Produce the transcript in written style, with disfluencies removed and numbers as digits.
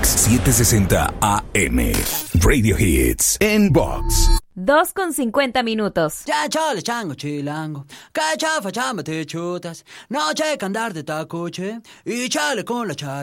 Box 760 AM. Radio Hits en Box. 2:50. Ya chole chango chilango, que chafa chamba te chutas, no checa andar de tacuche y chale con la charo.